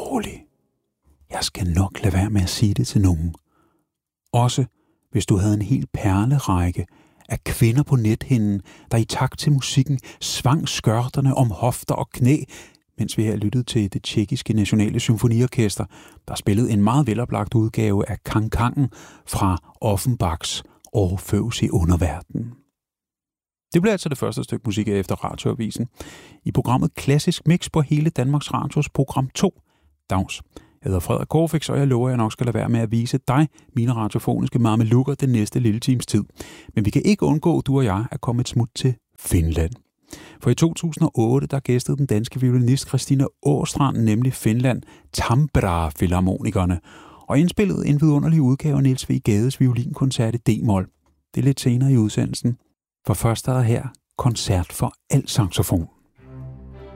rolig. Jeg skal nok lade være med at sige det til nogen. Også hvis du havde en hel perlerække af kvinder på nethinden, der i takt til musikken svang skørterne om hofter og knæ, mens vi her lyttede til det tjekkiske nationale symfoniorkester, der spillede en meget veloplagt udgave af Kankangen fra Offenbachs Orfeus i underverdenen. Det blev altså det første stykke musik efter Radioavisen i programmet Klassisk Mix på hele Danmarks Radios program 2. Dags. Jeg hedder Frederik Corfix, og jeg lover, at jeg nok skal lade være med at vise dig mine radiofoniske mamelukker den næste lille times tid. Men vi kan ikke undgå, du og jeg, at komme et smut til Finland. For i 2008, der gæstede den danske violinist Christina Åstrand nemlig Finland Tampere-filharmonikerne og indspillede en vidunderlig udgave af Niels W. Gades violinkoncert i D-mol. Det er lidt senere i udsendelsen. For først er der her koncert for alt saxofon.